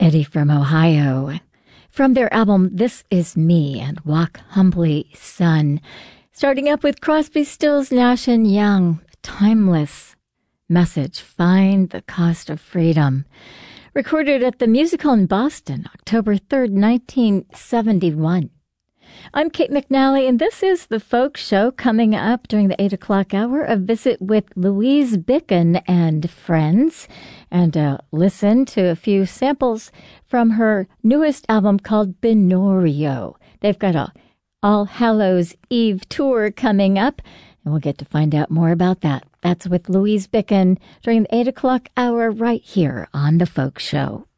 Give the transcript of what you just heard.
Eddie from Ohio. From their album This Is Me and Walk Humbly, Son. Starting up with Crosby, Stills, Nash & Young. Timeless message. Find the cost of freedom. Recorded at the Music Hall in Boston, October 3rd, 1971. I'm Kate McNally, and this is The Folk Show. Coming up during the 8 o'clock hour, a visit with Louise Bicken and friends, and listen to a few samples from her newest album called Binorio. They've got a All Hallows Eve tour coming up, and we'll get to find out more about that. That's with Louise Bicken during the 8 o'clock hour right here on The Folk Show.